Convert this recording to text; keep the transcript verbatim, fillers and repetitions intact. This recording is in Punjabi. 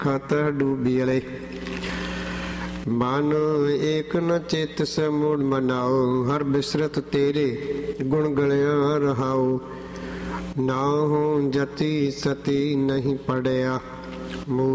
ਖਾਤਰ ਡੂਬੀਲੇ। ਮਨ ਏਕ ਨ ਚਿਤ ਸੇ ਮੂੜ ਮਨਾਓ, ਹਰ ਬਿਸਰਤ ਤੇਰੇ ਗੁਣ ਗਲਿਆ ਰਹਾਓ। ਨਾ ਹੋ ਜਤੀ ਸਤੀ ਨਹੀਂ ਪੜਿਆ।